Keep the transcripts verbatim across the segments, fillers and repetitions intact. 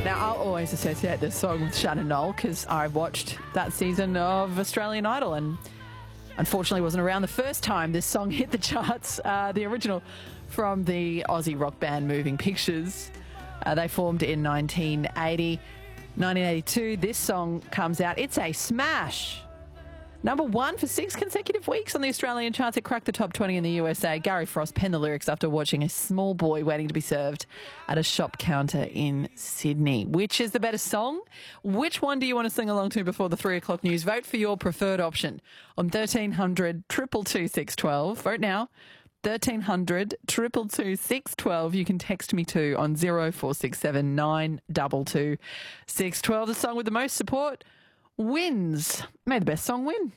Now, I'll always associate this song with Shannon Knoll because I watched that season of Australian Idol and unfortunately wasn't around the first time this song hit the charts. Uh, the original from the Aussie rock band Moving Pictures. Uh, they formed in nineteen eighty. nineteen eighty-two, this song comes out. It's a smash. Number one for six consecutive weeks on the Australian charts. It cracked the top twenty in the U S A. Gary Frost penned the lyrics after watching a small boy waiting to be served at a shop counter in Sydney. Which is the better song? Which one do you want to sing along to before the three o'clock news? Vote for your preferred option on thirteen hundred, two two two, six one two. Vote now. thirteen hundred, two two two, six one two. You can text me too on zero four six seven, nine two two, six one two. The song with the most support wins. May the best song win.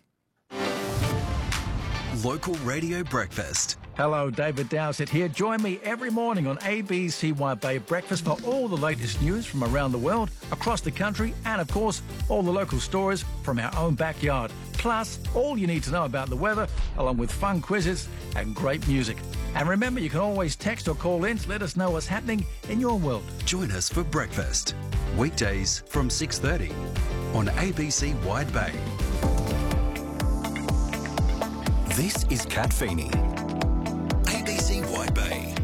Local Radio Breakfast. Hello, David Dowsett here. Join me every morning on A B C Y Bay Breakfast for all the latest news from around the world, across the country, and of course, all the local stories from our own backyard. Plus, all you need to know about the weather, along with fun quizzes and great music. And remember, you can always text or call in to let us know what's happening in your world. Join us for breakfast. Weekdays from six thirty on A B C Wide Bay. This is Kat Feeney. A B C Wide Bay.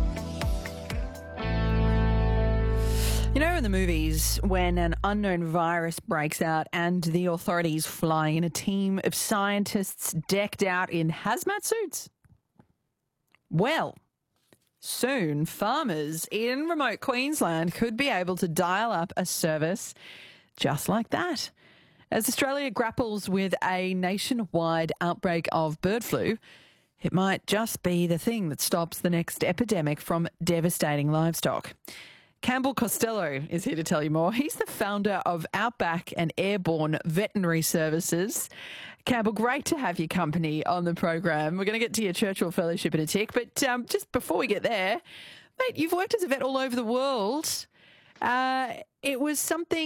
You know, in the movies, when an unknown virus breaks out and the authorities fly in a team of scientists decked out in hazmat suits? Well, soon farmers in remote Queensland could be able to dial up a service just like that. As Australia grapples with a nationwide outbreak of bird flu, it might just be the thing that stops the next epidemic from devastating livestock. Campbell Costello is here to tell you more. He's the founder of Outback and Airborne Veterinary Services. Campbell, great to have your company on the program. We're going to get to your Churchill Fellowship in a tick, but um, just before we get there, mate, you've worked as a vet all over the world. Uh, it was something